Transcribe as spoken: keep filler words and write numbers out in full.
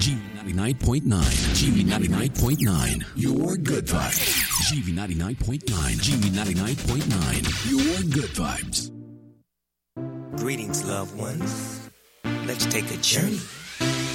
G V ninety-nine point nine. G V ninety-nine point nine. Your good vibes. G V ninety-nine point nine. G V ninety-nine point nine. Your good vibes. Greetings, loved ones. Let's take a journey